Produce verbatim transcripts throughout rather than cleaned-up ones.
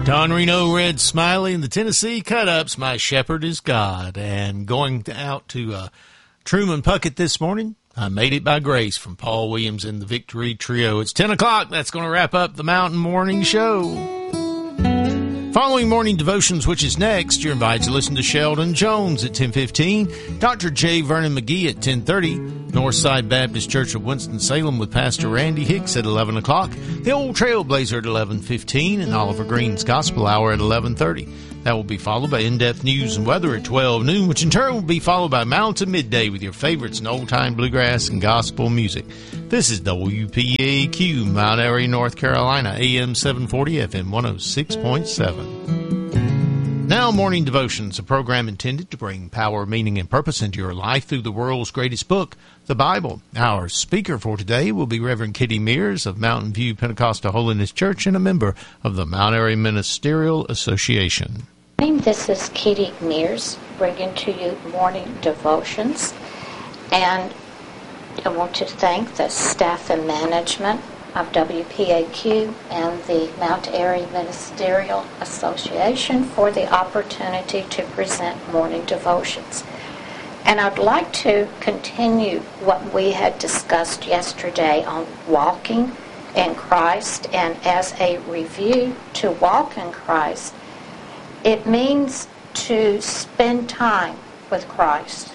Don Reno, Red Smiley, and the Tennessee Cut-Ups, My Shepherd is God. And going out to uh, Truman Puckett this morning, I Made It by Grace from Paul Williams and the Victory Trio. It's ten o'clock. That's going to wrap up the Mountain Morning Show. Following morning devotions, which is next, you're invited to listen to Sheldon Jones at ten fifteen, Doctor J. Vernon McGee at ten thirty, Northside Baptist Church of Winston-Salem with Pastor Randy Hicks at eleven o'clock, The Old Trailblazer at eleven fifteen, and Oliver Green's Gospel Hour at eleven thirty. That will be followed by in-depth news and weather at twelve noon, which in turn will be followed by Mountain Midday with your favorites in old-time bluegrass and gospel music. This is W P A Q, Mount Airy, North Carolina, A M seven forty, F M one oh six point seven. Now, Morning Devotions, a program intended to bring power, meaning, and purpose into your life through the world's greatest book, the Bible. Our speaker for today will be Reverend Kitty Mears of Mountain View Pentecostal Holiness Church and a member of the Mount Airy Ministerial Association. This is Kitty Mears bringing to you Morning Devotions, and I want to thank the staff and management of W P A Q and the Mount Airy Ministerial Association for the opportunity to present Morning Devotions. And I'd like to continue what we had discussed yesterday on walking in Christ. And as a review, to walk in Christ, it means to spend time with Christ.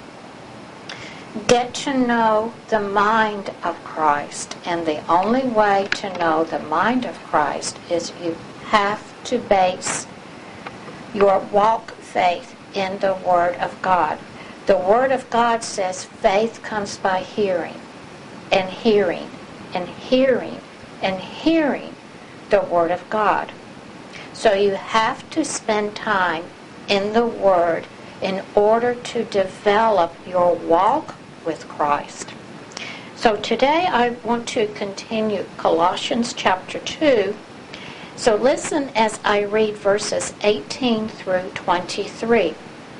Get to know the mind of Christ. And the only way to know the mind of Christ is you have to base your walk faith in the Word of God. The Word of God says faith comes by hearing, and hearing, and hearing, and hearing the Word of God. So you have to spend time in the Word in order to develop your walk with Christ. So today I want to continue Colossians chapter two. So listen as I read verses eighteen through twenty-three.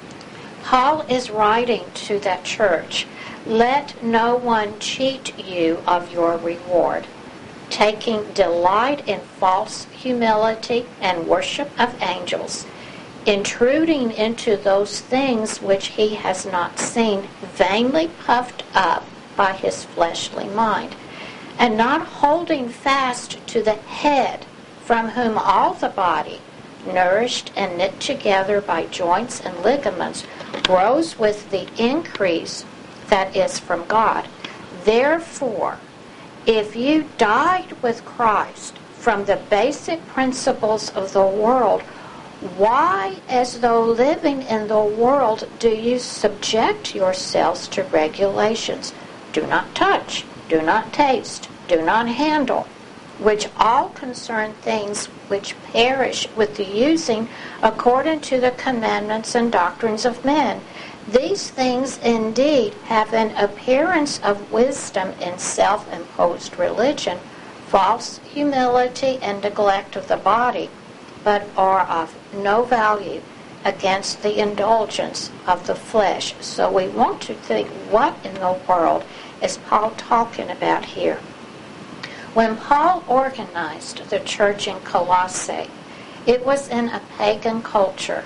Paul is writing to that church, "Let no one cheat you of your reward, taking delight in false humility and worship of angels, intruding into those things which he has not seen, vainly puffed up by his fleshly mind, and not holding fast to the head, from whom all the body, nourished and knit together by joints and ligaments, grows with the increase that is from God. Therefore, if you died with Christ from the basic principles of the world, why, as though living in the world, do you subject yourselves to regulations? Do not touch, do not taste, do not handle, which all concern things which perish with the using according to the commandments and doctrines of men. These things indeed have an appearance of wisdom in self-imposed religion, false humility and neglect of the body, but are of no value against the indulgence of the flesh." So we want to think, what in the world is Paul talking about here? When Paul organized the church in Colossae, it was in a pagan culture.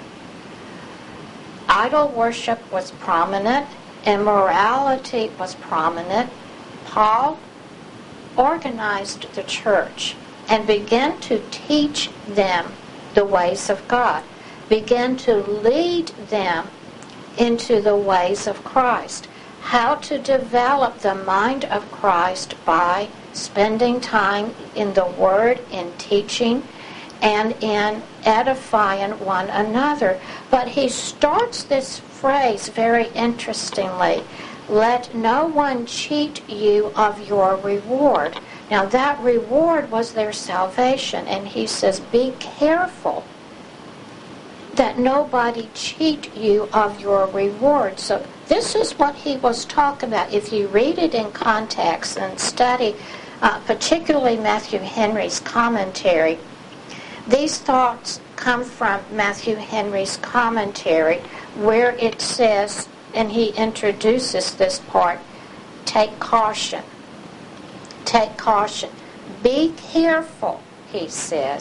Idol worship was prominent, immorality was prominent. Paul organized the church and began to teach them the ways of God, began to lead them into the ways of Christ, how to develop the mind of Christ by spending time in the Word, in teaching, and in edifying one another. But he starts this phrase very interestingly, "Let no one cheat you of your reward." Now that reward was their salvation, and he says, be careful that nobody cheat you of your reward. So this is what he was talking about. If you read it in context and study, uh, particularly Matthew Henry's commentary, these thoughts come from Matthew Henry's commentary, where it says, and he introduces this part, take caution. Take caution. Be careful, he says,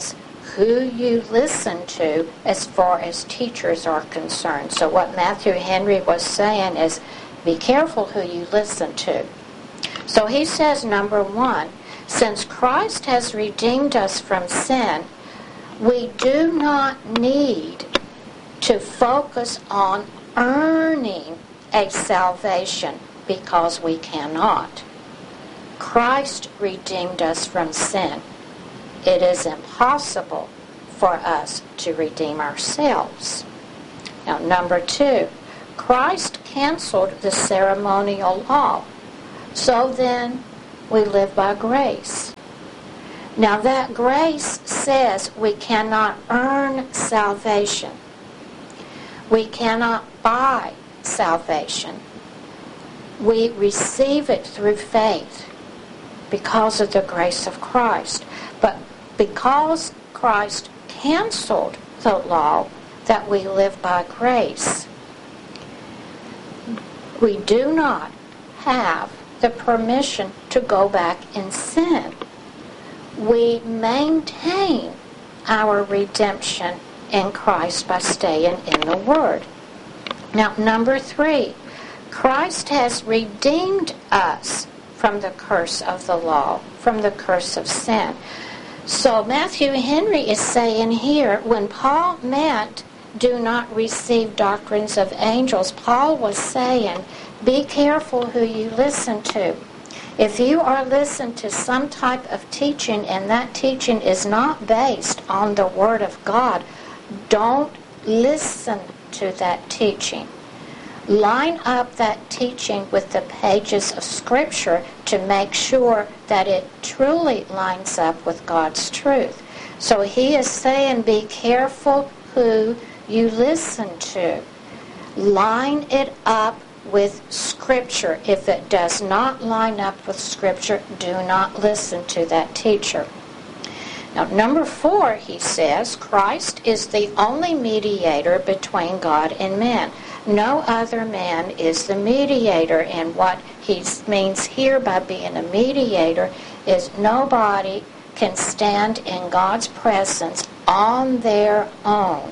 who you listen to as far as teachers are concerned. So what Matthew Henry was saying is, be careful who you listen to. So he says, number one, since Christ has redeemed us from sin, we do not need to focus on earning a salvation, because we cannot. Christ redeemed us from sin. It is impossible for us to redeem ourselves. Now, number two, Christ canceled the ceremonial law. So then, we live by grace. Now, that grace says we cannot earn salvation. We cannot buy salvation. We receive it through faith because of the grace of Christ. But because Christ canceled the law, that we live by grace, we do not have the permission to go back and sin. We maintain our redemption in Christ by staying in the Word. Now, number three, Christ has redeemed us from the curse of the law, from the curse of sin. So Matthew Henry is saying here, when Paul meant do not receive doctrines of angels, Paul was saying, be careful who you listen to. If you are listening to some type of teaching and that teaching is not based on the Word of God, don't listen to that teaching. Line up that teaching with the pages of Scripture to make sure that it truly lines up with God's truth. So he is saying, be careful who you listen to. Line it up with Scripture. If it does not line up with Scripture, do not listen to that teacher. Now, number four, he says, Christ is the only mediator between God and man. No other man is the mediator, and what he means here by being a mediator is nobody can stand in God's presence on their own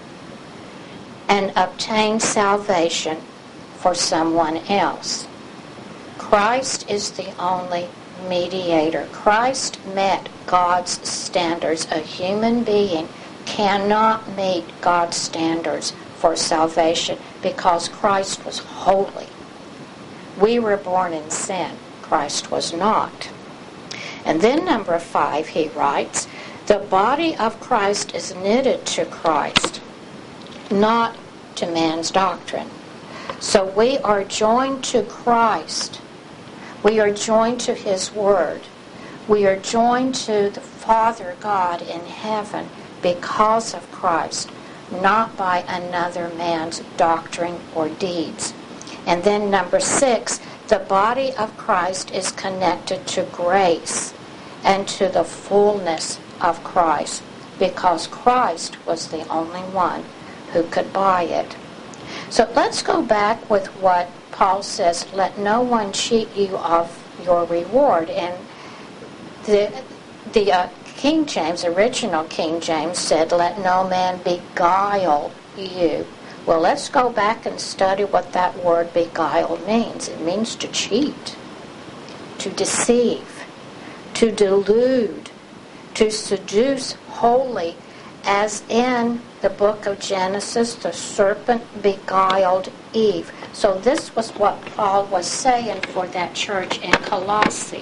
and obtain salvation for someone else. Christ is the only mediator. Christ met God's standards. A human being cannot meet God's standards for salvation because Christ was holy. We were born in sin. Christ was not. And then number five, he writes, the body of Christ is knitted to Christ, not to man's doctrine. So we are joined to Christ. We are joined to His Word. We are joined to the Father God in heaven because of Christ, not by another man's doctrine or deeds. And then number six, the body of Christ is connected to grace and to the fullness of Christ because Christ was the only one who could buy it. So let's go back with what Paul says, let no one cheat you of your reward. And the, the uh, King James, original King James said, let no man beguile you. Well, let's go back and study what that word beguile means. It means to cheat, to deceive, to delude, to seduce wholly, as in the book of Genesis, the serpent beguiled Eve. So this was what Paul was saying for that church in Colossae.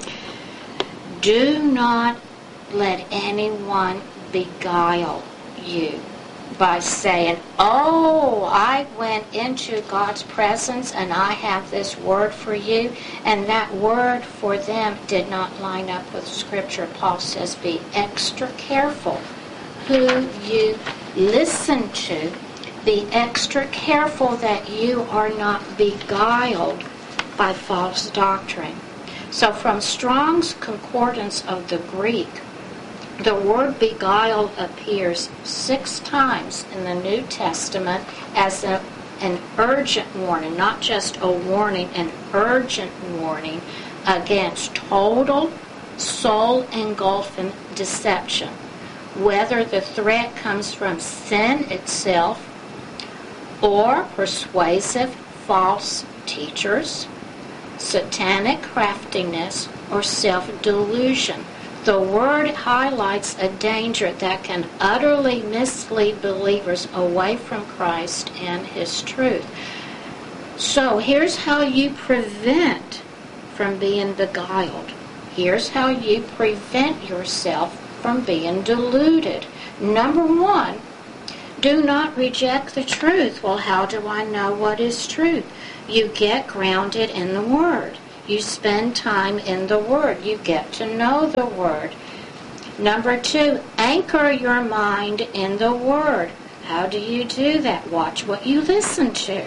Do not let anyone beguile you by saying, oh, I went into God's presence and I have this word for you, and that word for them did not line up with Scripture. Paul says, be extra careful who you listen to. Be extra careful that you are not beguiled by false doctrine. So from Strong's Concordance of the Greek, the word beguile appears six times in the New Testament as a, an urgent warning, not just a warning, an urgent warning against total soul-engulfing deception. whether the threat comes from sin itself or persuasive false teachers, satanic craftiness, or self-delusion. The Word highlights a danger that can utterly mislead believers away from Christ and His truth. So here's how you prevent from being beguiled. Here's how you prevent yourself from being deluded. Number one, do not reject the truth. Well, how do I know what is truth? You get grounded in the Word. You spend time in the Word. You get to know the Word. Number two, anchor your mind in the Word. How do you do that? Watch what you listen to.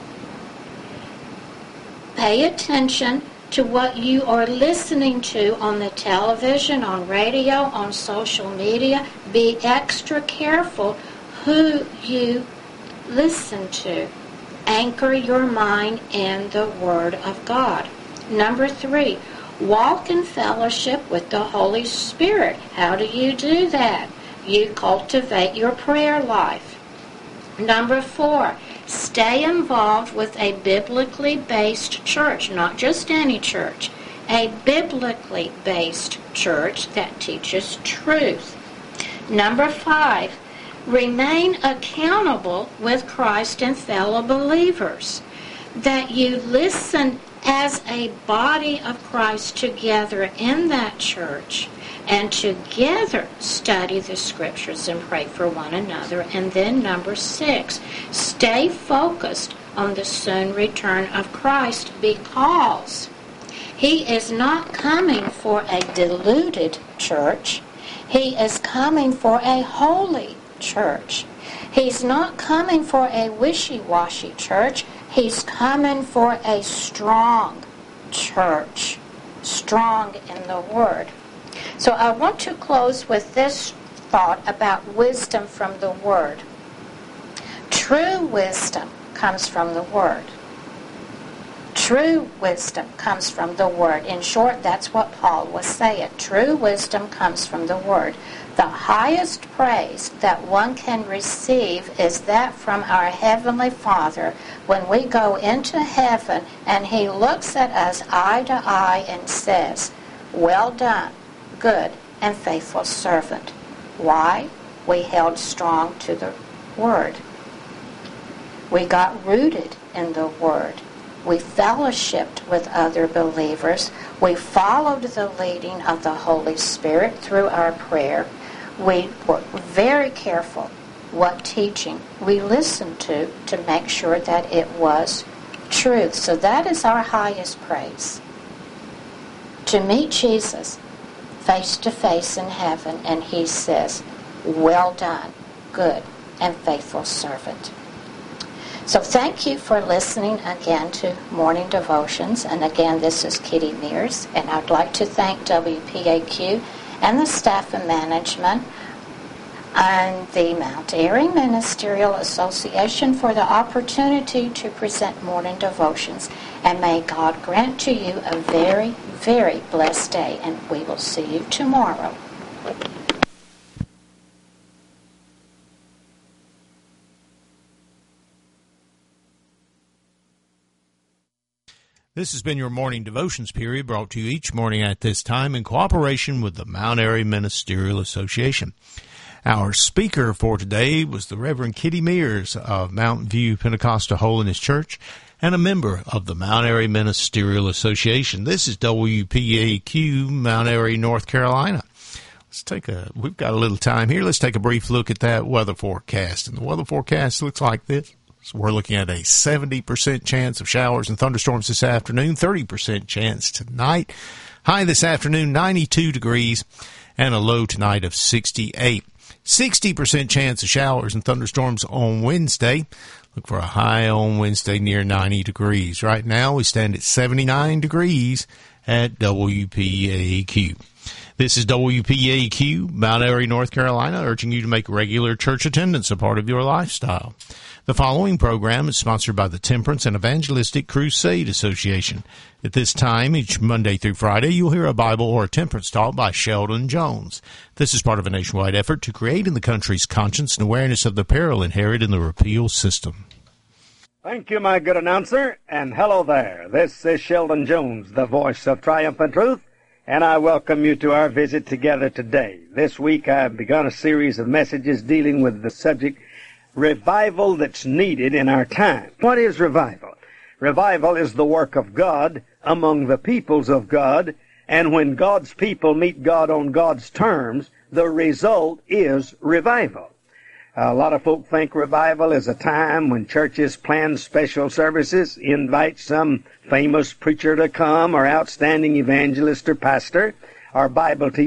Pay attention to what you are listening to on the television, on radio, on social media. Be extra careful who you listen to. Anchor your mind in the Word of God. Number three, walk in fellowship with the Holy Spirit. How do you do that? You cultivate your prayer life. Number four, stay involved with a biblically based church, not just any church, a biblically based church that teaches truth. Number five, remain accountable with Christ and fellow believers, that you listen as a body of Christ together in that church, and together study the Scriptures and pray for one another. And then number six, stay focused on the soon return of Christ, because He is not coming for a deluded church. He is coming for a holy church. He's not coming for a wishy-washy church. He's coming for a strong church, strong in the Word. So I want to close with this thought about wisdom from the Word. True wisdom comes from the Word. True wisdom comes from the Word. In short, that's what Paul was saying. True wisdom comes from the Word. The highest praise that one can receive is that from our Heavenly Father when we go into heaven and He looks at us eye to eye and says, "Well done, good and faithful servant." Why? We held strong to the Word. We got rooted in the Word. We fellowshiped with other believers. We followed the leading of the Holy Spirit through our prayer. We were very careful what teaching we listened to to make sure that it was truth. So that is our highest praise. To meet Jesus face to face in heaven, and He says, "Well done, good and faithful servant." So thank you for listening again to Morning Devotions. And again, this is Kitty Mears, and I'd like to thank W P A Q and the staff and management and the Mount Airy Ministerial Association for the opportunity to present Morning Devotions. And may God grant to you a very, very blessed day, and we will see you tomorrow. This has been your Morning Devotions period, brought to you each morning at this time in cooperation with the Mount Airy Ministerial Association. Our speaker for today was the Reverend Kitty Mears of Mountain View Pentecostal Holiness Church and a member of the Mount Airy Ministerial Association. This is W P A Q, Mount Airy, North Carolina. Let's take a, we've got a little time here. Let's take a brief look at that weather forecast. And the weather forecast looks like this. So we're looking at a seventy percent chance of showers and thunderstorms this afternoon, thirty percent chance tonight. High this afternoon, ninety-two degrees, and a low tonight of sixty-eight. sixty percent chance of showers and thunderstorms on Wednesday. Look for a high on Wednesday near ninety degrees. Right now we stand at seventy-nine degrees at W P A Q. This is W P A Q, Mount Airy, North Carolina, urging you to make regular church attendance a part of your lifestyle. The following program is sponsored by the Temperance and Evangelistic Crusade Association. At this time, each Monday through Friday, you'll hear a Bible or a temperance talk by Sheldon Jones. This is part of a nationwide effort to create in the country's conscience and awareness of the peril inherent in the repeal system. Thank you, my good announcer, and hello there. This is Sheldon Jones, the voice of triumphant truth, and I welcome you to our visit together today. This week I've begun a series of messages dealing with the subject, revival that's needed in our time. What is revival? Revival is the work of God among the peoples of God, and when God's people meet God on God's terms, the result is revival. A lot of folk think revival is a time when churches plan special services, invite some famous preacher to come, or outstanding evangelist or pastor, or Bible teacher